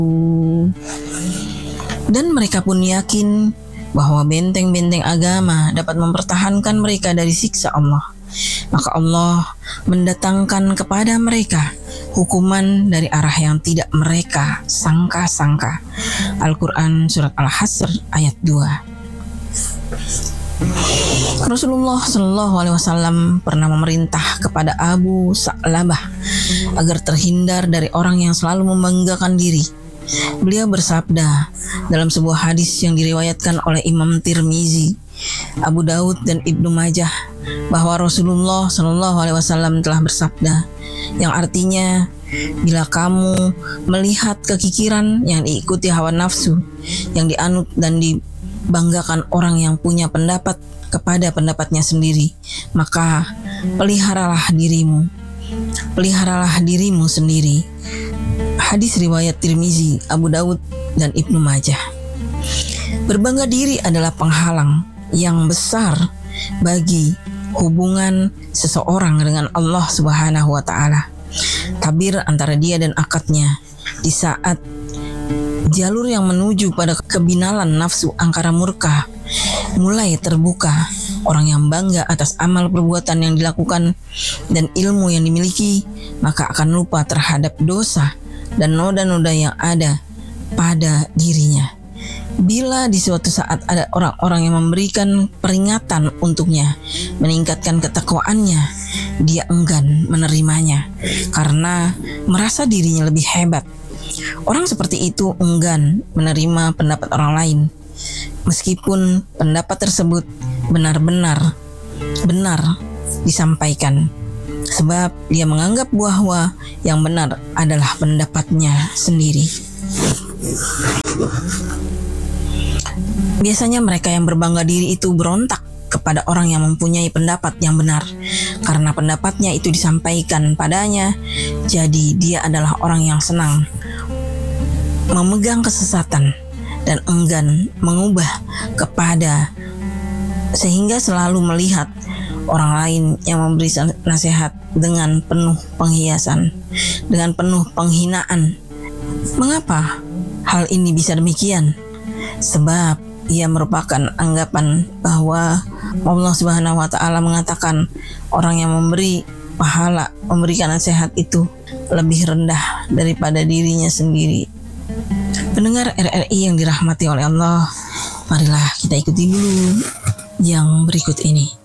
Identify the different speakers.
Speaker 1: Dan mereka pun yakin bahwa benteng-benteng agama dapat mempertahankan mereka dari siksa Allah. Maka Allah mendatangkan kepada mereka hukuman dari arah yang tidak mereka sangka-sangka. Al-Quran Surat Al-Hasr ayat 2. Rasulullah SAW pernah memerintah kepada Abu Sa'labah agar terhindar dari orang yang selalu membanggakan diri. Beliau bersabda dalam sebuah hadis yang diriwayatkan oleh Imam Tirmizi, Abu Daud dan Ibnu Majah, bahwa Rasulullah SAW telah bersabda, yang artinya, bila kamu melihat kekikiran yang diikuti hawa nafsu, yang dianut dan dibanggakan orang yang punya pendapat kepada pendapatnya sendiri, maka peliharalah dirimu sendiri. Hadis riwayat Tirmizi, Abu Daud, dan Ibnu Majah. Berbangga diri adalah penghalang yang besar bagi hubungan seseorang dengan Allah Subhanahu wa Ta'ala. Tabir antara dia dan akatnya di saat jalur yang menuju pada kebinalan nafsu angkara murka mulai terbuka. Orang yang bangga atas amal perbuatan yang dilakukan dan ilmu yang dimiliki, maka akan lupa terhadap dosa dan noda-noda yang ada pada dirinya. Bila di suatu saat ada orang-orang yang memberikan peringatan untuknya, meningkatkan ketakwaannya, dia enggan menerimanya karena merasa dirinya lebih hebat. Orang seperti itu enggan menerima pendapat orang lain, meskipun pendapat tersebut benar disampaikan, sebab dia menganggap bahwa yang benar adalah pendapatnya sendiri. Biasanya mereka yang berbangga diri itu berontak kepada orang yang mempunyai pendapat yang benar, karena pendapatnya itu disampaikan padanya. Jadi dia adalah orang yang senang memegang kesesatan dan enggan mengubah kepada, sehingga selalu melihat orang lain yang memberi nasihat dengan penuh penghiasan, dengan penuh penghinaan. Mengapa hal ini bisa demikian? Sebab ia merupakan anggapan bahwa Allah Subhanahu wa Ta'ala mengatakan orang yang memberi pahala, memberikan nasihat itu lebih rendah daripada dirinya sendiri. Pendengar RRI yang dirahmati oleh Allah, marilah kita ikuti dulu yang berikut ini.